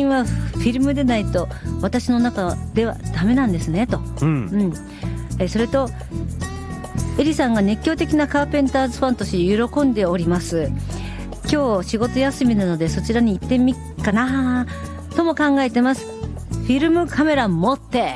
品はフィルムでないと私の中ではダメなんですねと、それとエリさんが熱狂的なカーペンターズファンとして喜んでおります。今日仕事休みなのでそちらに行ってみっかなとも考えてます。フィルムカメラ持って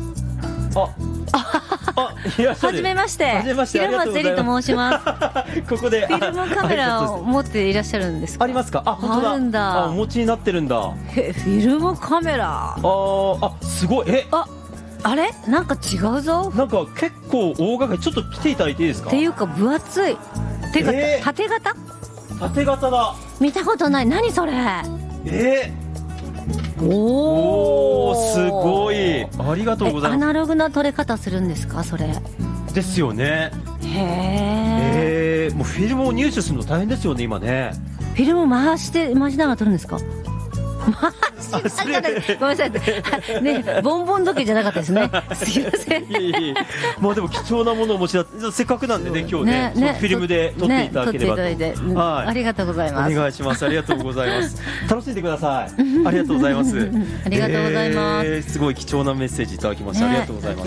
はじめまして、平松エリと申しますここでフィルムカメラを持っていらっしゃるんですか？ ありますか？本当だ。 あるんだ。 お持ちになってるんだ。 フィルムカメラすごい。 あれなんか違うぞ。 なんか結構大掛かり。ちょっと来ていただいていいですか？ っていうか分厚いっていうか、縦型だ。見たことない。何それ。 おー、すごい。ありがとうございます。 アナログな撮れ方するんですか？それですよね。もうフィルムを入手するの大変ですよね今ね。 フィルム回しながら撮るんですか？ごめんなさいね、ボンボン時計じゃなかったですね。すいません。 もうでも貴重なものをお持ちだ。せっかくなんでね今日ねフィルムで撮っていただければと。 ありがとうございます。 お願いします。ありがとうございます。楽しんでください。ありがとうございます。 ありがとうございます。 すごい貴重なメッセージいただきました。ありがとうございます。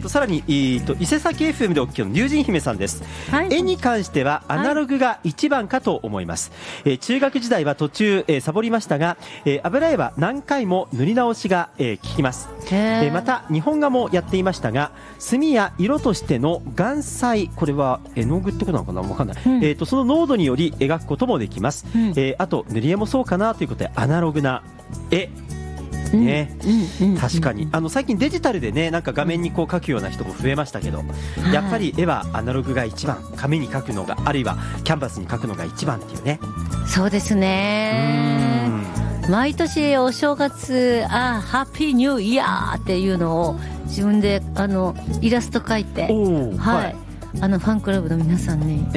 さらに伊勢崎 FM でお聞きの龍神姫さんです。絵に関してはアナログが一番かと思います。中学時代は途中サボりましたが、油絵は何回も塗り直しが効きます。また日本画もやっていましたが、墨や色としての顔彩、これは絵の具ってことなのかな、分かんない、その濃度により描くこともできます。あと塗り絵もそうかなということでアナログな絵ね、確かに最近デジタルでねなんか画面にこう描くような人も増えましたけど、やっぱり絵はアナログが一番、紙に描くのが、あるいはキャンバスに描くのが一番っていうね。 そうですね。毎年お正月ハッピーニューイヤーっていうのを自分でイラスト描いて、ファンクラブの皆さんに、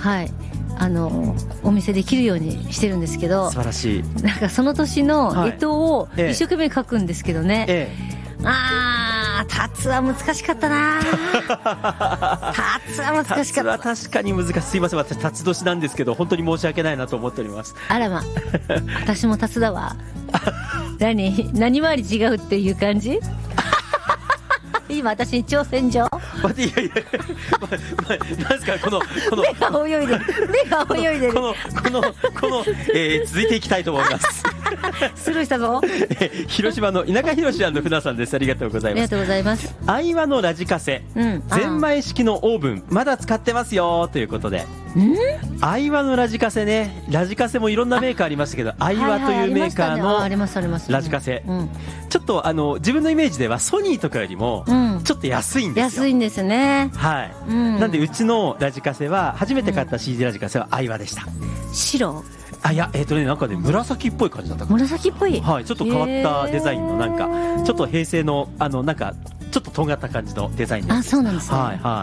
お見せできるようにしてるんですけど、 素晴らしい。 なんかその年の干支を一生懸命描くんですけどね、タツは難しかったな。タツは難しかった。 確かに難しい。すいません、私タツ年なんですけど本当に申し訳ないなと思っております。 あらま私もタツだわ。何回り違うっていう感じ。今私に挑戦状。 なんですかこの目が泳いでる続いていきたいと思います。 スルーしたぞ。 広島の田舎ひろしの船さんです。ありがとうございます。 ありがとうございます。 愛話のラジカセ、ゼンマイ式のオーブンまだ使ってますよということで、愛話のラジカセね。ラジカセもいろんなメーカーありましたけど、愛話というメーカーのラジカセ、ちょっと自分のイメージではソニーとかよりもちょっと安いんですよ。 安いんですね。 なんでうちのラジカセは初めて買った CD ラジカセは愛話でした。 白？ いやなんかね紫っぽい感じだった。 紫っぽい。 ちょっと変わったデザインのなんかちょっと平成のなんかちょっととんがった感じのデザインです。 そうなんですね。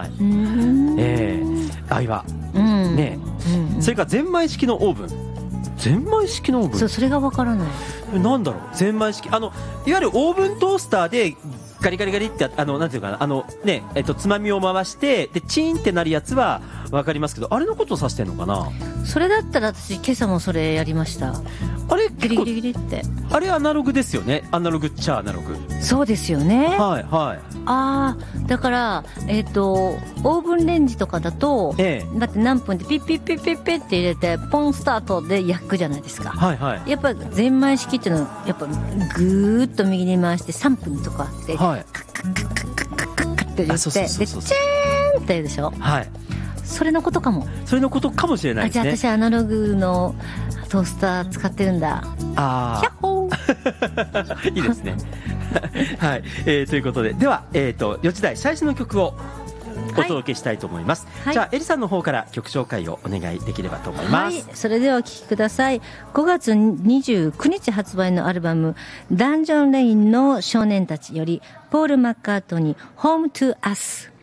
愛話ね。それからゼンマイ式のオーブン。ゼンマイ式のオーブン。 それがわからない。 なんだろう。ゼンマイ式いわゆるオーブントースターでガリガリガリってなんていうかなつまみを回してでチーンってなるやつはわかりますけど、あれのことを指してんのかな。 それだったら私今朝もそれやりました。 あれギリギリギリって、 あれアナログですよね。アナログっちゃアナログ。 そうですよね。だからオーブンレンジとかだと、だって何分でピッピッピッピッピッって入れてポンスタートで焼くじゃないですか。やっぱゼンマイ式っていうのはやっぱぐーっと右に回して3分とかで、カッカッカッカッカッカッカッカッって言ってでチェーンってでしょ。それのことかも。それのことかもしれないですね。じゃあ私アナログのトースター使ってるんだ。ヒャッホー。いいですね。ということで、では4時台最初の曲をお届けしたいと思います。じゃあエリさんの方から曲紹介をお願いできればと思います。それではお聴きください。5月29日発売のアルバムダンジョンレインの少年たちよりポール・マッカートニー Home to Us。